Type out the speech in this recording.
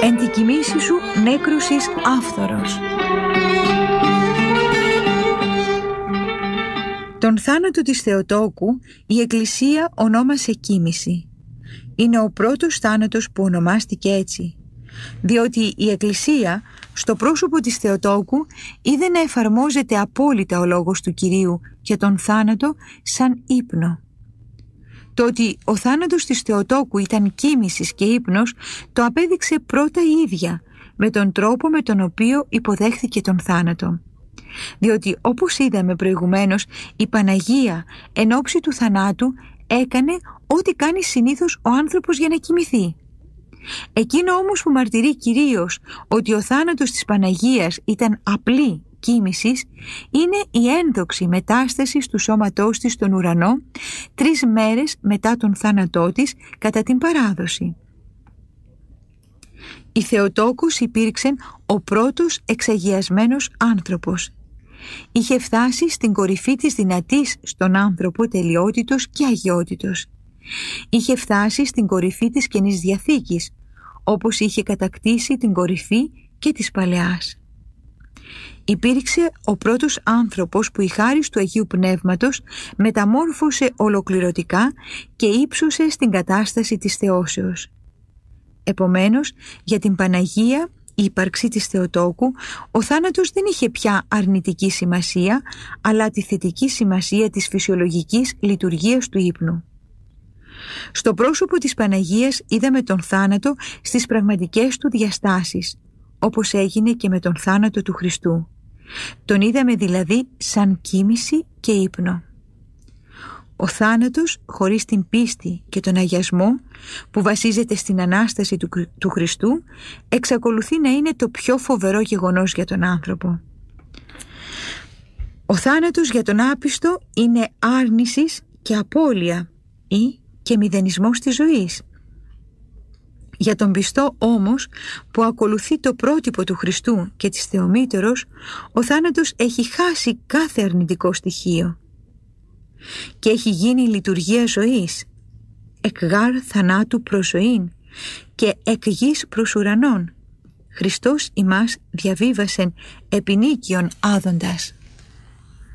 Εν τη κοιμήσει σου νέκρουσις άφθορος. Τον θάνατο της Θεοτόκου η Εκκλησία ονόμασε κοίμηση. Είναι ο πρώτος θάνατος που ονομάστηκε έτσι, διότι η Εκκλησία στο πρόσωπο της Θεοτόκου είδε να εφαρμόζεται απόλυτα ο λόγος του Κυρίου για τον θάνατο σαν ύπνο. Το ότι ο θάνατος της Θεοτόκου ήταν κοίμησης και ύπνος το απέδειξε πρώτα η ίδια με τον τρόπο με τον οποίο υποδέχθηκε τον θάνατο. Διότι όπως είδαμε προηγουμένως, η Παναγία εν ώψη του θανάτου έκανε ό,τι κάνει συνήθως ο άνθρωπος για να κοιμηθεί. Εκείνο όμως που μαρτυρεί κυρίως ότι ο θάνατος της Παναγίας ήταν απλή κοίμησης είναι η ένδοξη μετάσταση του σώματός της στον ουρανό 3 μέρες μετά τον θάνατό της κατά την παράδοση. Η Θεοτόκος υπήρξε ο πρώτος εξαγιασμένος άνθρωπος. Είχε φτάσει στην κορυφή της δυνατής στον άνθρωπο τελειότητος και αγιότητος. Είχε φτάσει στην κορυφή της Καινής Διαθήκης, όπως είχε κατακτήσει την κορυφή και της Παλαιάς. Υπήρξε ο πρώτος άνθρωπος που η χάρις του Αγίου Πνεύματος μεταμόρφωσε ολοκληρωτικά και ύψωσε στην κατάσταση της θεώσεως. Επομένως, για την Παναγία, η ύπαρξη της Θεοτόκου, ο θάνατος δεν είχε πια αρνητική σημασία, αλλά τη θετική σημασία της φυσιολογικής λειτουργίας του ύπνου. Στο πρόσωπο της Παναγίας είδαμε τον θάνατο στις πραγματικές του διαστάσεις, όπως έγινε και με τον θάνατο του Χριστού. Τον είδαμε δηλαδή σαν κοίμηση και ύπνο. Ο θάνατος χωρίς την πίστη και τον αγιασμό που βασίζεται στην Ανάσταση του Χριστού εξακολουθεί να είναι το πιο φοβερό γεγονός για τον άνθρωπο. Ο θάνατος για τον άπιστο είναι άρνησης και απώλεια ή και μηδενισμός της ζωής. Για τον πιστό όμως που ακολουθεί το πρότυπο του Χριστού και της Θεομήτωρος, ο θάνατος έχει χάσει κάθε αρνητικό στοιχείο και έχει γίνει λειτουργία ζωής, εκ γάρ θανάτου προς ζωήν και εκ γης προς ουρανόν. Χριστός ημάς διαβίβασεν επινίκιον άδοντας.